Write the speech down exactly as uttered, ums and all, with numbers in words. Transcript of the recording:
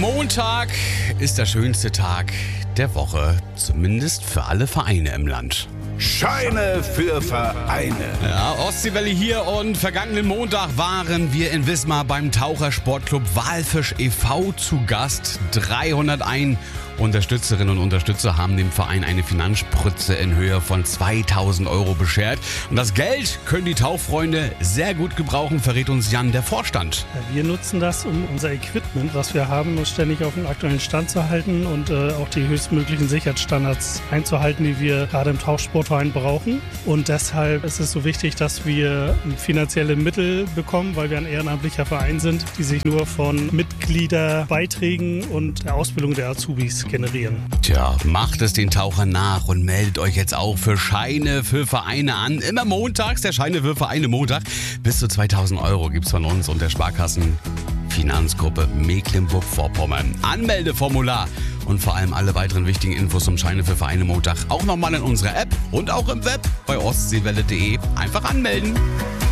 Montag ist der schönste Tag der Woche, zumindest für alle Vereine im Land. Scheine für Vereine. Ja, Ostseewelle hier und vergangenen Montag waren wir in Wismar beim Tauchersportclub Walfisch e V zu Gast. dreihunderteins Unterstützerinnen und Unterstützer haben dem Verein eine Finanzspritze in Höhe von zweitausend Euro beschert. Und das Geld können die Tauchfreunde sehr gut gebrauchen, verrät uns Jan, der Vorstand. Wir nutzen das, um unser Equipment, was wir haben, ständig auf den aktuellen Stand zu halten und äh, auch die höchstmöglichen Sicherheitsstandards einzuhalten, die wir gerade im Tauchsportverein brauchen. Und deshalb ist es so wichtig, dass wir finanzielle Mittel bekommen, weil wir ein ehrenamtlicher Verein sind, die sich nur von Mitgliederbeiträgen und der Ausbildung der Azubis generieren. Tja, macht es den Tauchern nach und meldet euch jetzt auch für Scheine für Vereine an. Immer montags, der Scheine für Vereine Montag. Bis zu zweitausend Euro gibt's von uns und der Sparkassen Finanzgruppe Mecklenburg-Vorpommern. Anmeldeformular und vor allem alle weiteren wichtigen Infos zum Scheine für Vereine Montag auch nochmal in unserer App und auch im Web bei ostseewelle punkt de. Einfach anmelden.